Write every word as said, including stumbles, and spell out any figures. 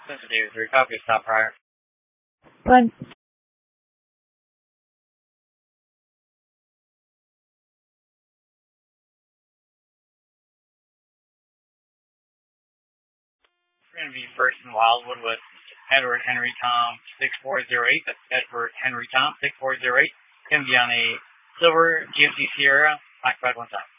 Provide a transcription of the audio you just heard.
Sensitive, three copy, stop prior. One. We're going to be first in Wildwood with Edward Henry Tom six four zero eight. That's Edward Henry Tom six four zero eight. Going to be on a silver G M C Sierra, Black five one seven.